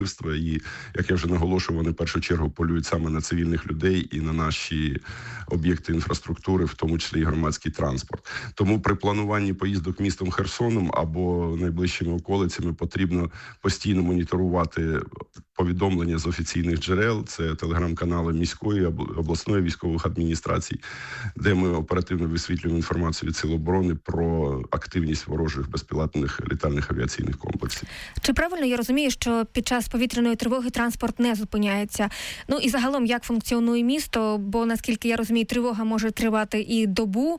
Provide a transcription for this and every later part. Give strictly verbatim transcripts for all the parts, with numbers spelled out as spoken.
І, як я вже наголошував, вони в першу чергу полюють саме на цивільних людей і на наші об'єкти інфраструктури, в тому числі і громадський транспорт. Тому при плануванні поїздок містом Херсоном або найближчими околицями потрібно постійно моніторувати повідомлення з офіційних джерел, це телеграм-канали міської, обласної військових адміністрацій, де ми оперативно висвітлюємо інформацію від Сил оборони про активність ворожих безпілотних літальних авіаційних комплексів. Чи правильно я розумію, що під час повітряної тривоги транспорт не зупиняється? Ну і загалом, як функціонує місто? Бо, наскільки я розумію, тривога може тривати і добу,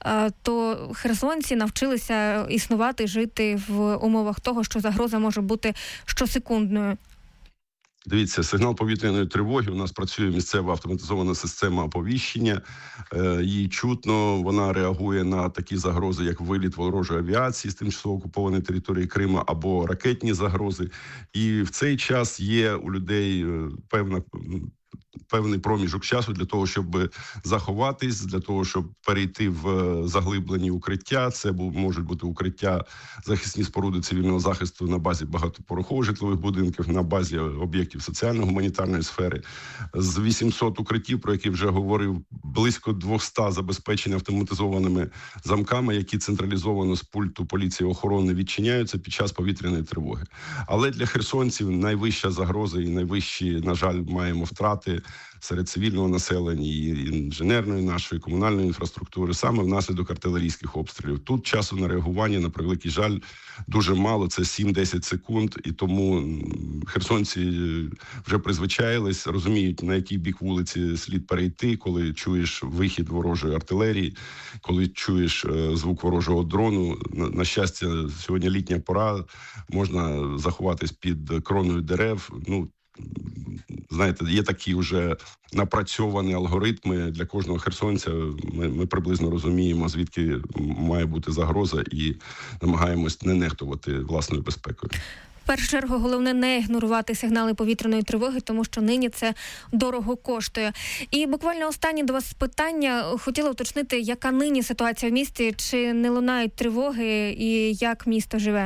то херсонці навчилися існувати, жити в умовах того, що загроза може бути щосекундною. Дивіться, сигнал повітряної тривоги. У нас працює місцева автоматизована система оповіщення. Її чутно, вона реагує на такі загрози, як виліт ворожої авіації з тимчасово окупованої території Криму або ракетні загрози. І в цей час є у людей певна... певний проміжок часу для того, щоб заховатись, для того, щоб перейти в заглиблені укриття. Це можуть бути укриття, захисні споруди цивільного захисту на базі багатоповерхових житлових будинків, на базі об'єктів соціально-гуманітарної сфери. З вісімсот укриттів, про які вже говорив, близько двісті забезпечені автоматизованими замками, які централізовано з пульту поліції охорони відчиняються під час повітряної тривоги. Але для херсонців найвища загроза і найвищі, на жаль, маємо втрати серед цивільного населення і інженерної нашої, комунальної інфраструктури, саме внаслідок артилерійських обстрілів. Тут часу на реагування, на превеликий жаль, дуже мало, це сім-десять секунд, і тому херсонці вже призвичаїлись, розуміють, на який бік вулиці слід перейти, коли чуєш вихід ворожої артилерії, коли чуєш звук ворожого дрону. На, на щастя, сьогодні літня пора, можна заховатись під кроною дерев. Ну, знаєте, є такі вже напрацьовані алгоритми для кожного херсонця. Ми, ми приблизно розуміємо, звідки має бути загроза, і намагаємось не нехтувати власною безпекою. В першу чергу, головне не ігнорувати сигнали повітряної тривоги, тому що нині це дорого коштує. І буквально останнє до вас питання. Хотіла уточнити, яка нині ситуація в місті, чи не лунають тривоги і як місто живе?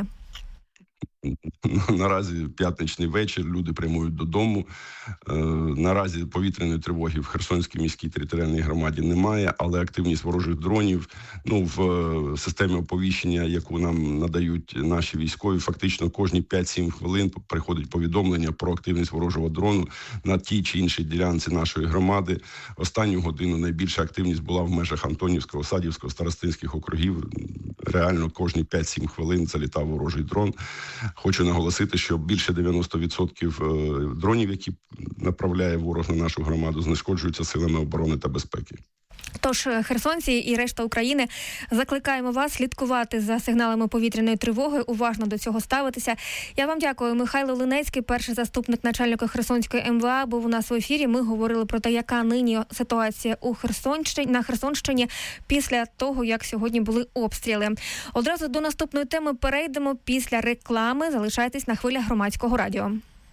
Наразі п'ятничний вечір, люди прямують додому. Е, наразі повітряної тривоги в Херсонській міській територіальній громаді немає, але активність ворожих дронів, ну, в е, системі оповіщення, яку нам надають наші військові, фактично кожні п'ять-сім хвилин приходить повідомлення про активність ворожого дрону на тій чи іншій ділянці нашої громади. Останню годину найбільша активність була в межах Антонівського, Садівського, Старостинських округів. Реально кожні п'ять-сім хвилин залітав ворожий дрон. Хочу наголосити, що більше дев'яносто відсотків дронів, які направляє ворог на нашу громаду, знешкоджуються силами оборони та безпеки. Тож, херсонці і решта України, закликаємо вас слідкувати за сигналами повітряної тривоги, уважно до цього ставитися. Я вам дякую. Михайло Линецький, перший заступник начальника Херсонської ем ве а, був у нас в ефірі. Ми говорили про те, яка нині ситуація у Херсонщині, на Херсонщині після того, як сьогодні були обстріли. Одразу до наступної теми перейдемо після реклами. Залишайтесь на хвилях Громадського радіо.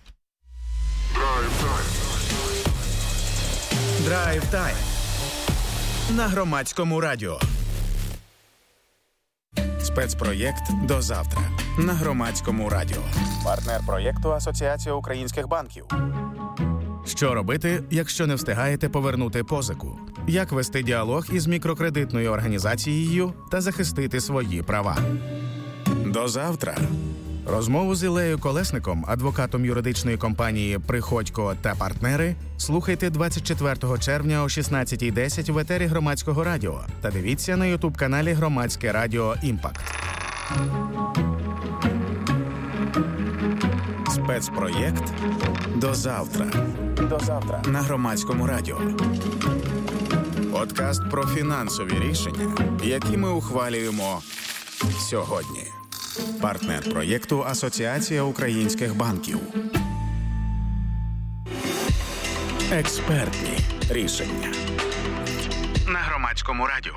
Драйв-тайм на Громадському радіо. Спецпроєкт «До завтра» на Громадському радіо. Партнер проєкту «Асоціація українських банків». Що робити, якщо не встигаєте повернути позику? Як вести діалог із мікрокредитною організацією та захистити свої права? До завтра. Розмову з Іллею Колесником, адвокатом юридичної компанії «Приходько та партнери», слухайте двадцять четвертого червня о шістнадцятій десять в етері Громадського радіо та дивіться на ютуб-каналі Громадське радіо «Імпакт». Спецпроєкт «До завтра». До завтра на Громадському радіо. Подкаст про фінансові рішення, які ми ухвалюємо сьогодні. Партнер проєкту «Асоціація українських банків». Експертні рішення на Громадському радіо.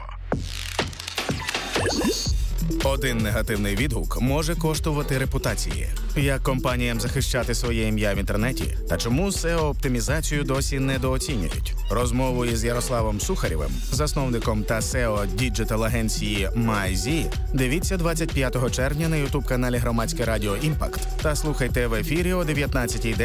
Один негативний відгук може коштувати репутації. Як компаніям захищати своє ім'я в інтернеті? Та чому сео-оптимізацію досі недооцінюють? Розмову із Ярославом Сухарєвим, засновником та сео діджитал-агенції MyZ, дивіться двадцять п'ятого червня на ютуб-каналі Громадське радіо «Імпакт» та слухайте в ефірі о дев'ятнадцятій